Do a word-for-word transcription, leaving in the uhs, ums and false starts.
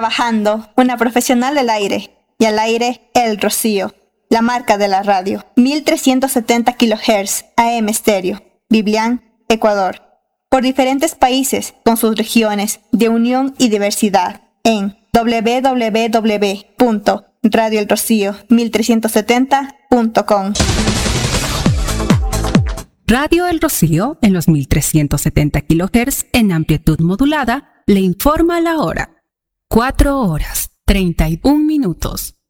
Trabajando, una profesional del aire. Y al aire, El Rocío, la marca de la radio. mil trescientos setenta kilohertz A M estéreo. Biblián, Ecuador. Por diferentes países con sus regiones de unión y diversidad en doble u doble u doble u punto radio el rocío mil trescientos setenta punto com. Radio El Rocío, en los mil trescientos setenta kilohertz en amplitud modulada, le informa la hora. cuatro horas, treinta y un minutos.